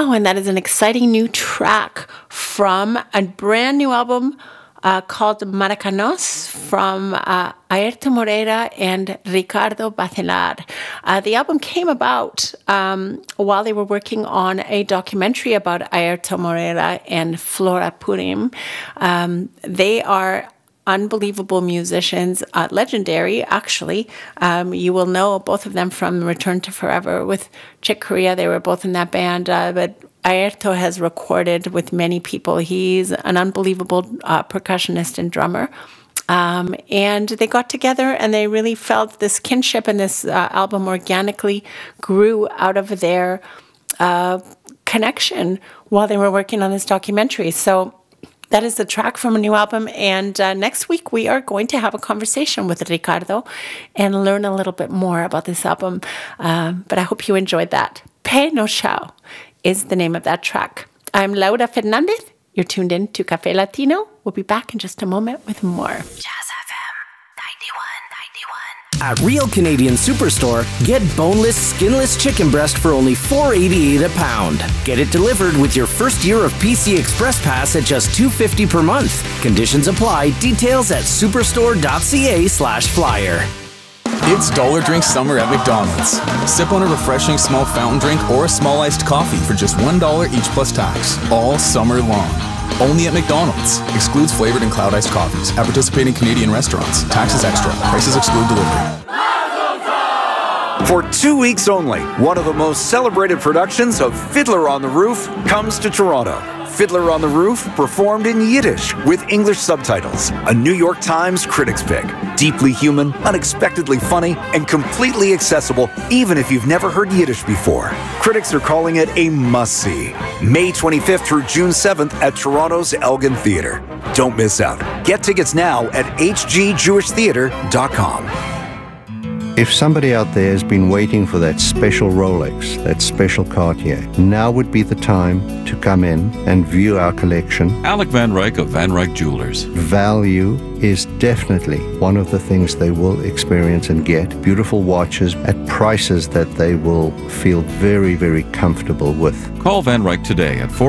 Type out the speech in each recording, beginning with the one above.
Oh, and that is an exciting new track from a brand new album called Maracanos from Airto Moreira and Ricardo Batelar. The album came about while they were working on a documentary about Airto Moreira and Flora Purim. They are unbelievable musicians, legendary, actually. You will know both of them from Return to Forever with Chick Corea. They were both in that band, but Airto has recorded with many people. He's an unbelievable percussionist and drummer. And they got together and they really felt this kinship, and this album organically grew out of their connection while they were working on this documentary. So that is the track from a new album. And next week, we are going to have a conversation with Ricardo and learn a little bit more about this album. But I hope you enjoyed that. Pé no Chão is the name of that track. I'm Laura Fernandez. You're tuned in to Café Latino. We'll be back in just a moment with more. Jazz FM 91. At Real Canadian Superstore, get boneless, skinless chicken breast for only $4.88 a pound. Get it delivered with your first year of PC Express Pass at just $2.50 per month. Conditions apply. Details at superstore.ca/flyer. It's Dollar Drink Summer at McDonald's. Sip on a refreshing small fountain drink or a small iced coffee for just $1 each plus tax, all summer long. Only at McDonald's. Excludes flavored and cloud iced coffees at participating Canadian restaurants. Taxes extra. Prices exclude delivery. For 2 weeks only, one of the most celebrated productions of Fiddler on the Roof comes to Toronto. Fiddler on the Roof, performed in Yiddish with English subtitles. A New York Times critics pick. Deeply human, unexpectedly funny, and completely accessible even if you've never heard Yiddish before. Critics are calling it a must-see. May 25th through June 7th at Toronto's Elgin Theatre. Don't miss out. Get tickets now at hgjewishtheatre.com. If somebody out there has been waiting for that special Rolex, that special Cartier, now would be the time to come in and view our collection. Alec Van Ryk of Van Ryk Jewelers. Value is definitely one of the things they will experience and get. Beautiful watches at prices that they will feel very, very comfortable with. Call Van Ryk today at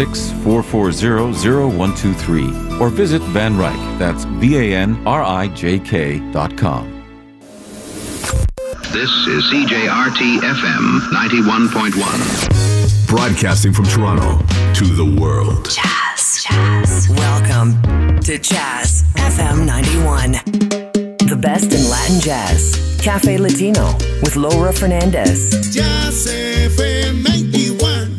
416-440-0123 or visit Van Ryk, that's VANRIJK.com. This is CJRT FM 91.1. Broadcasting from Toronto to the world. Jazz. Welcome to Jazz FM 91. The best in Latin jazz. Café Latino with Laura Fernandez. Jazz FM 91.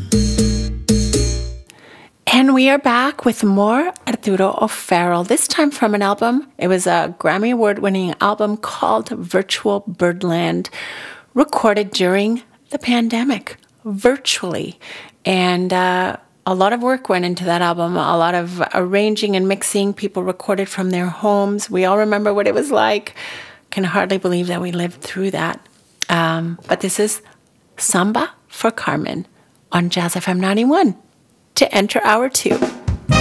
And we are back with more Arturo O'Farrill, this time from an album. It was a Grammy Award-winning album called Virtual Birdland, recorded during the pandemic, virtually. And a lot of work went into that album, a lot of arranging and mixing. People recorded from their homes. We all remember what it was like. Can hardly believe that we lived through that. But this is Samba for Carmen on Jazz FM 91. To enter hour 2.